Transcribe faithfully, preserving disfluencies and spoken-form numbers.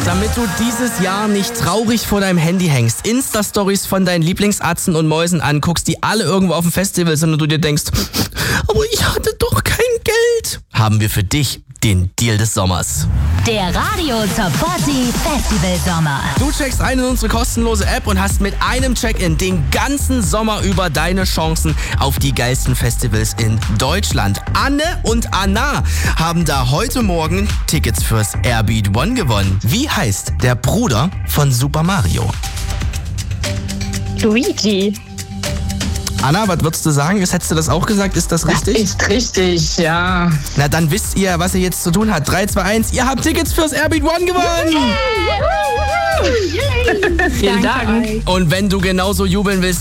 Damit du dieses Jahr nicht traurig vor deinem Handy hängst, Insta-Stories von deinen Lieblingsatzen und Mäusen anguckst, die alle irgendwo auf dem Festival sind und du dir denkst, aber ich hatte doch kein Geld, haben wir für dich den Deal des Sommers. Der Radio Top vierzig Festival Sommer. Du checkst ein in unsere kostenlose App und hast mit einem Check-in den ganzen Sommer über deine Chancen auf die geilsten Festivals in Deutschland. Anne und Anna haben da heute Morgen Tickets fürs Airbeat One gewonnen. Wie heißt der Bruder von Super Mario? Luigi. Anna, was würdest du sagen? Hättest du das auch gesagt? Ist das richtig? Das ist richtig, ja. Na, dann wisst ihr, was ihr jetzt zu tun habt. drei, zwei, eins, ihr habt Tickets fürs Airbeat One gewonnen! Vielen Dank. Und wenn du genauso jubeln willst